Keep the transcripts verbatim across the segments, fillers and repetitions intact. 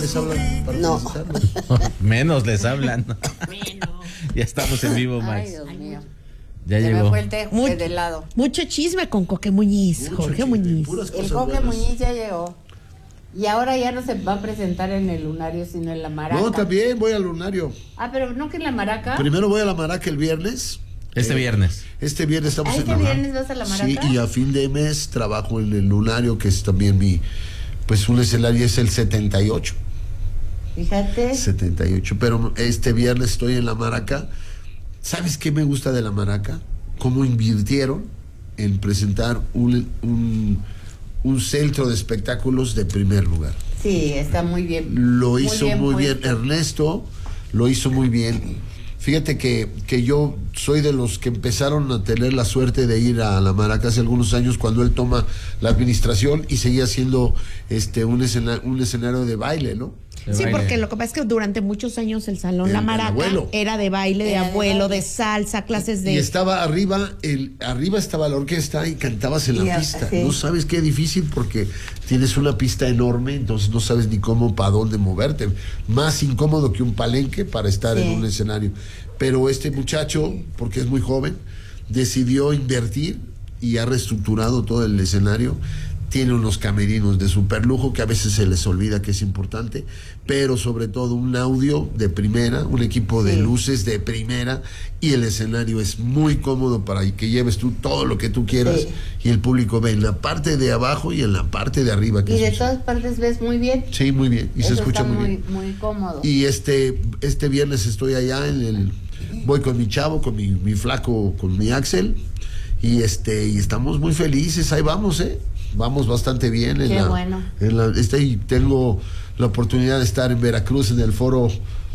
les hablan para No. felicitarlos. Menos les hablan. Menos. Ya estamos en vivo, Max. Ay, Dios mío. Ya Se llegó. me fue el té Muy- de lado. Mucho chisme con Coque Muñiz, Mucho Jorge chisme, Muñiz. puras El cosas Coque buenas. Muñiz ya llegó. Y ahora ya no se va a presentar en el lunario, sino en la maraca. No, también voy al lunario. Ah, pero no que en la maraca. Primero voy a la maraca el viernes. Este Eh, viernes. Este viernes estamos ¿Ah, en este la viernes vas a la maraca? Sí, y a fin de mes trabajo en el lunario, que es también mi, pues un escenario es el setenta y ocho. Fíjate. setenta y ocho, pero este viernes estoy en la maraca. ¿Sabes qué me gusta de la maraca? Cómo invirtieron en presentar un, un, un centro de espectáculos de primer lugar. Sí, está muy bien. Lo hizo muy bien, puesto. Ernesto lo hizo muy bien. Fíjate que, que yo soy de los que empezaron a tener la suerte de ir a la maraca hace algunos años, cuando él toma la administración y seguía siendo este un escenario, un escenario de baile, ¿no? De Sí, baile. porque lo que pasa es que durante muchos años el salón El La del Maraca abuelo. era de baile, de Era de abuelo, baile. de salsa, clases de... Y estaba arriba, el, arriba estaba la orquesta y cantabas en Y la a- pista. sí. No sabes qué difícil, porque tienes una pista enorme, entonces no sabes ni cómo, para dónde moverte. Más incómodo que un palenque para estar Sí. en un escenario. Pero este muchacho, porque es muy joven, decidió invertir y ha reestructurado todo el escenario. Tiene unos camerinos de super lujo que a veces se les olvida que es importante, pero sobre todo un audio de primera, un equipo de Sí. luces de primera, y el escenario es muy cómodo para que lleves tú todo lo que tú quieras, Sí. y el público ve en la parte de abajo y en la parte de arriba. Que Y de es- todas partes ves muy bien. Sí, muy bien, y se Eso escucha está muy muy, bien. muy cómodo. Y este, este viernes estoy allá en el, voy con mi chavo, con mi, mi flaco, con mi Axel, y este, y estamos muy felices, ahí vamos, eh, vamos bastante bien. En Qué la, bueno. en la, este, y tengo la oportunidad de estar en Veracruz en el foro,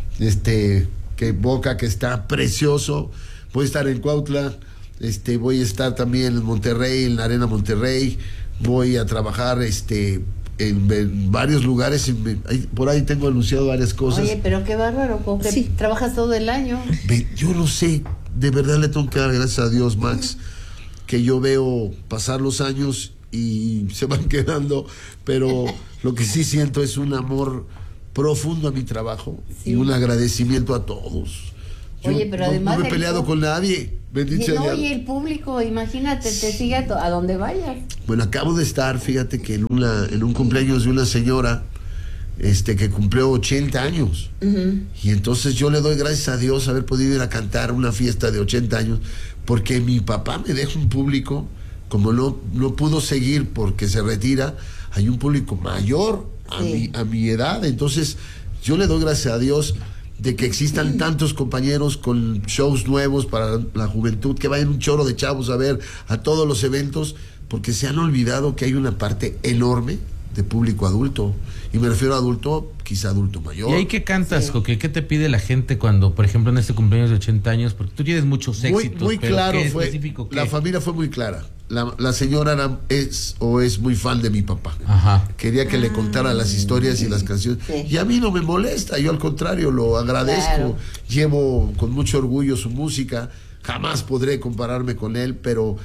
este, que Boca, que está precioso. Voy a estar en Cuautla, este, voy a estar también en Monterrey, en la Arena Monterrey. Voy a trabajar, este, en, en varios lugares, y me- ahí- por ahí tengo anunciado varias cosas. Oye, pero qué bárbaro, Coque. Sí. Trabajas todo el año. Ve, yo no sé, de verdad le tengo que dar gracias a Dios, Max, que yo veo pasar los años y se van quedando, pero lo que sí siento es un amor profundo a mi trabajo Sí. y un agradecimiento a todos. Yo Oye, pero no, además no me he el peleado pu- con nadie, bendito Y, sea no, Dios. y el público, imagínate, te sigue a, to- a donde vayas. Bueno, acabo de estar, fíjate que en una en un cumpleaños de una señora este que cumplió ochenta años. Y entonces yo le doy gracias a Dios haber podido ir a cantar una fiesta de ochenta años, porque mi papá me deja un público, como no, no pudo seguir porque se retira, hay un público mayor a, Sí. mi, a mi edad. Entonces yo le doy gracias a Dios de que existan tantos compañeros con shows nuevos para la juventud, que vayan un chorro de chavos a ver a todos los eventos, porque se han olvidado que hay una parte enorme de público adulto, y me refiero a adulto, quizá adulto mayor. ¿Y ahí qué cantas, Sí. Coque? ¿Qué te pide la gente cuando, por ejemplo, en este cumpleaños de ochenta años? Porque tú tienes muchos muy, éxitos. muy pero claro ¿qué fue, específico qué? la familia fue muy clara. La, la señora era, es o es muy fan de mi papá. Ajá. Quería que le contara las historias y las canciones. Sí. Y a mí no me molesta, yo al contrario lo agradezco. Claro. Llevo con mucho orgullo su música. Jamás podré compararme con él, pero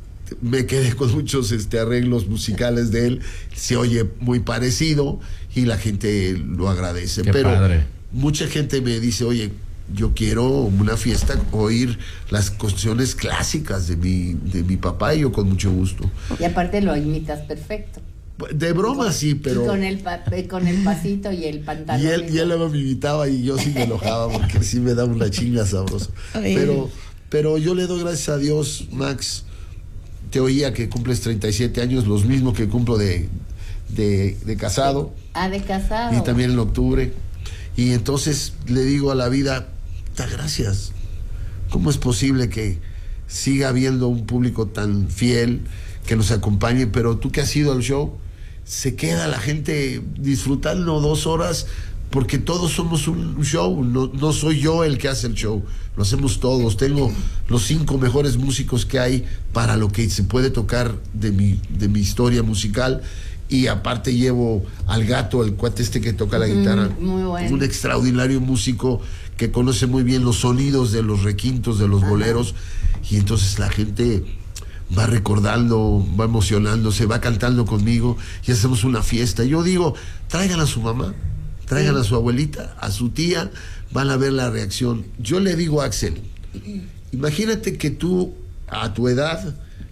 me quedé con muchos este, arreglos musicales de él. Se oye muy parecido y la gente lo agradece. Qué pero padre. mucha gente me dice, oye, yo quiero una fiesta, oír las canciones clásicas de mi, de mi papá, y yo con mucho gusto. Y aparte lo imitas perfecto. De broma sí, pero... Y con el, pa- eh, con el pasito y el pantalón. Y él, y él luego me invitaba y yo sí me enojaba porque sí me daba una chinga sabrosa. Ay. Pero, pero yo le doy gracias a Dios, Max. Te oía que cumples treinta y siete años, los mismos que cumplo de, de, de casado, Ah, de casado. y también en octubre. Y entonces le digo a la vida, da gracias. ¿Cómo es posible que siga habiendo un público tan fiel que nos acompañe? Pero tú que has ido al show, se queda la gente disfrutando dos horas, porque todos somos un show. No, no soy yo el que hace el show, lo hacemos todos. Tengo los cinco mejores músicos que hay para lo que se puede tocar de mi, de mi historia musical. Y aparte llevo al Gato, el cuate este que toca la guitarra, muy bueno. un extraordinario músico que conoce muy bien los sonidos de los requintos, de los boleros, y entonces la gente va recordando, va emocionándose, va cantando conmigo y hacemos una fiesta. Yo digo, traigan a su mamá, Traigan Sí. a su abuelita, a su tía, van a ver la reacción. Yo le digo a Axel, imagínate que tú, a tu edad,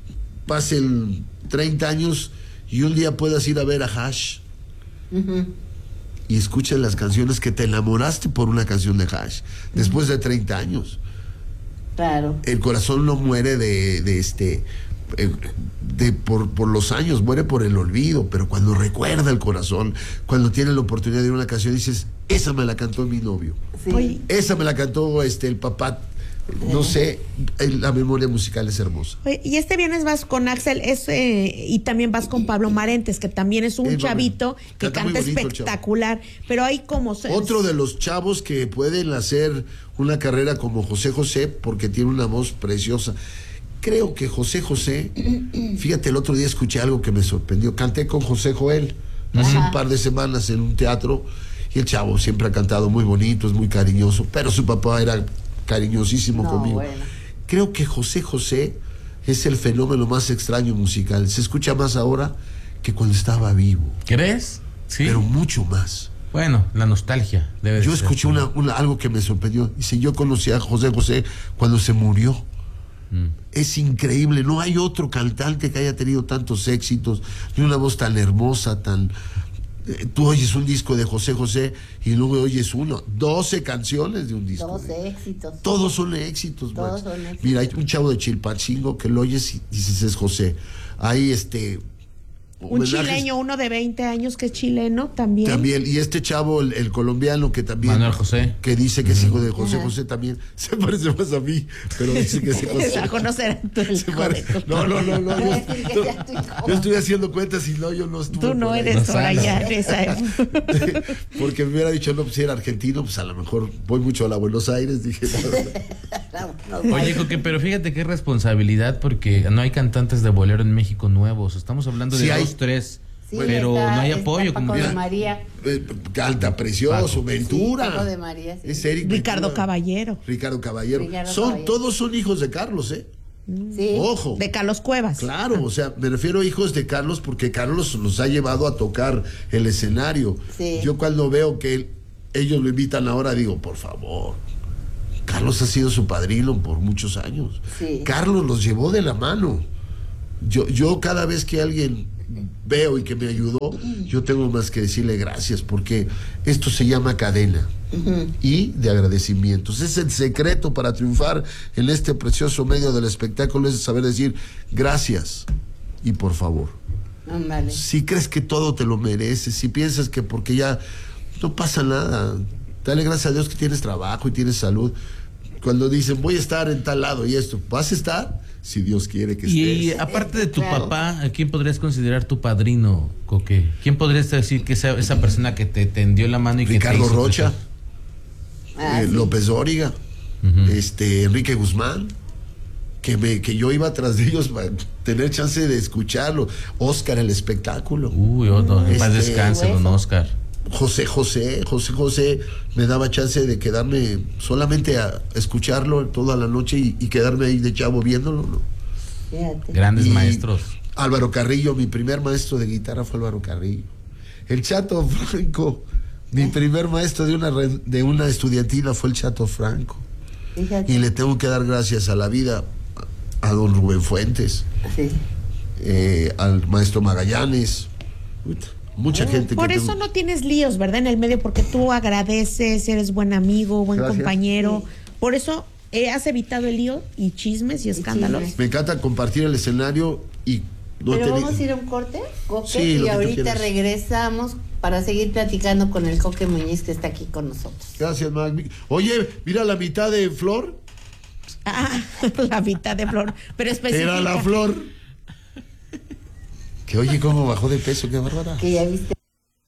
pasen treinta años y un día puedas ir a ver a Hash Ujú. y escuches las canciones que te enamoraste por una canción de Hash, después de treinta años. Claro. El corazón no muere de, de este eh, de por, por los años, muere por el olvido, pero cuando recuerda el corazón, cuando tiene la oportunidad de ir a una canción, dices, esa me la cantó mi novio, Sí. Oye, esa me la cantó este el papá, no sé, el- la memoria musical es hermosa. oye, y este viernes vas con Axel es, eh, y también vas con Pablo Marentes, que también es un Eh, no, chavito que canta muy canta bonito el chavo. espectacular, pero hay como... se- Otro de los chavos que pueden hacer una carrera como José José, porque tiene una voz preciosa. Creo que José José, fíjate, el otro día escuché algo que me sorprendió. Canté con José Joel hace Ajá. un par de semanas en un teatro y el chavo siempre ha cantado muy bonito, es muy cariñoso, pero su papá era cariñosísimo No, conmigo. bueno. Creo que José José es el fenómeno más extraño musical. Se escucha más ahora que cuando estaba vivo, ¿Crees? Sí. pero mucho más. Bueno, la nostalgia debe de Yo ser. escuché una, una- algo que me sorprendió. Dice, yo conocí a José José cuando se murió. Mm. Es increíble, no hay otro cantante que haya tenido tantos éxitos, ni una voz tan hermosa, tan... eh, tú oyes un disco de José José y luego oyes uno, doce canciones de un disco. doce éxitos. Todos son éxitos, Todos Max. son éxitos. Mira, hay un chavo de Chilpancingo que lo oyes y dices es José. Hay este... Un homenajes- chileño, uno de veinte años que es chileno también. También, y este chavo, el, el colombiano que también... Manuel José. Que dice que es hijo de José Ajá. José también. Se parece más a mí, pero dice que es hijo de Se va a conocer a tu Se hijo pare- de tu- No, no, no, no. Va a Yo, decir que sea tu hijo. yo estoy haciendo cuentas y no, yo no estuve. Tú no por ahí. eres No por sabes. allá en esa época. Porque me hubiera dicho, no, pues si era argentino, pues a lo mejor voy mucho a la Buenos Aires. Dije, no, no. Oye, Coque, pero fíjate qué responsabilidad porque no hay cantantes de bolero en México nuevos. Estamos hablando de Sí hay. dos, tres, Sí, pero está- no hay está apoyo. Paco Como de Mira. María. Eh, canta precioso, Paco. Ventura. Sí, Paco de María, sí. Es Eric Ricardo Ventura. Caballero. Ricardo Caballero. Ricardo son, Caballero. Todos son hijos de Carlos, ¿eh? Sí. Ojo. De Carlos Cuevas. Claro, o sea, me refiero a hijos de Carlos porque Carlos los ha llevado a tocar el escenario. Sí. Yo cuando veo que él- ellos lo invitan ahora, digo, por favor, Carlos ha sido su padrino por muchos años. Sí. Carlos los llevó de la mano. Yo, yo cada vez que alguien veo y que me ayudó, yo tengo más que decirle gracias porque esto se llama cadena y de agradecimientos. Es el secreto para triunfar en este precioso medio del espectáculo, es saber decir gracias y por favor. Ándale. Si crees que todo te lo mereces, si piensas que porque ya no pasa nada, dale gracias a Dios que tienes trabajo y tienes salud. Cuando dicen voy a estar en tal lado y esto, vas a estar si Dios quiere que Y estés. aparte de tu Claro. papá, ¿a quién podrías considerar tu padrino, Coque? ¿Quién podrías decir que esa, esa persona que te tendió la mano y que te Ricardo hizo Rocha, crecer? Ah, eh, sí. López Dóriga, Ujú. este Enrique Guzmán, que me que yo iba tras de ellos para tener chance de escucharlo. Oscar el espectáculo. Uy, otro, en paz Este- descanse, don Oscar. José José, José José me daba chance de quedarme solamente a escucharlo toda la noche y, y quedarme ahí de chavo viéndolo, ¿no? Fíjate. Grandes Y maestros. Álvaro Carrillo, mi primer maestro de guitarra fue Álvaro Carrillo. El Chato Franco, mi primer maestro de una re- de una estudiantina fue el Chato Franco. Fíjate. Y le tengo que dar gracias a la vida a, a don Rubén Fuentes, Sí. eh, al maestro Magallanes, puta, mucha gente Por que eso tengo- no tienes líos, ¿verdad? En el medio, porque tú agradeces, eres buen amigo, buen Gracias. compañero. Sí. Por eso eh, has evitado el lío y chismes y escándalos. chismes. Me encanta compartir el escenario y no Pero tener- vamos a ir a un corte, Coque, Sí, lo que y tú ahorita quieras. regresamos para seguir platicando con el Coque Muñiz que está aquí con nosotros. Gracias, Mac. Oye, mira la mitad de Flor. Ah, la mitad de flor. Pero específica. Era la Flor. Que oye cómo bajó de peso, qué bárbara. Que ya viste.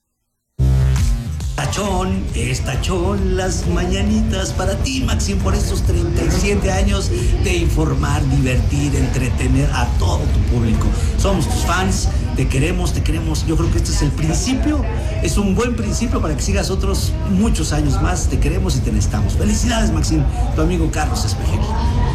Tachón, es tachón, las mañanitas para ti, Maxim, por estos treinta y siete años de informar, divertir, entretener a todo tu público. Somos tus fans, te queremos, te queremos. Yo creo que este es el principio, es un buen principio para que sigas otros muchos años más. Te queremos y te necesitamos. Felicidades, Maxim, tu amigo Carlos Espejel.